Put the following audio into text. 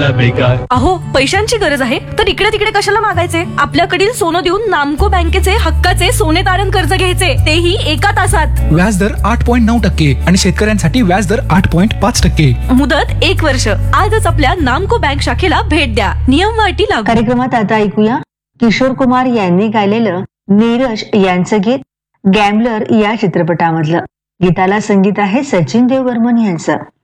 झाला बेकार. अहो, पैशांची गरज आहे तर इकडे तिकडे कशाला मागायचे? आपल्याकडील सोनं देऊन नामको बँकेचे हक्काचे सोने तारण कर्ज घ्यायचे, तेही एका तासात. व्याजदर 8.9% आणि शेतकऱ्यांसाठी व्याजदर 8.5%. मुदत 1 वर्ष. आजच आपल्या नामको बँक शाखेला भेट द्या. नियम व अटी लागू. कार्यक्रमात आता ऐकूया किशोर कुमार यांनी गायलेलं नीरज यांचं गीत गॅम्बलर या चित्रपटामधलं. गीताला संगीत आहे सचिन देव बर्मन यांचं.